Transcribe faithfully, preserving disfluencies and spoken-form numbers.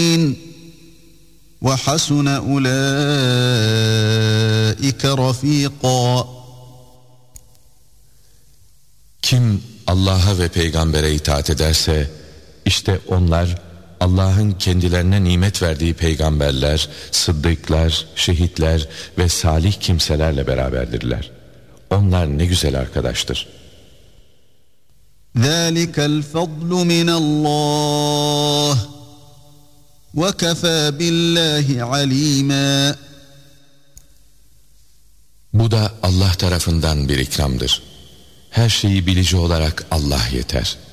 الْمُتَّقِينَ وَحَسُنَ أُولَٰئِكَ رَفِيقًا. Kim Allah'a ve peygambere itaat ederse, işte onlar Allah'ın kendilerine nimet verdiği peygamberler, sıddıklar, şehitler ve salih kimselerle beraberdirler. Onlar ne güzel arkadaştır. ذَٰلِكَ الْفَضْلُ مِنَ اللّٰهِ وَكَفَى بِاللّٰهِ عَلِيمًا. Bu da Allah tarafından bir ikramdır. Her şeyi bilici olarak Allah yeter.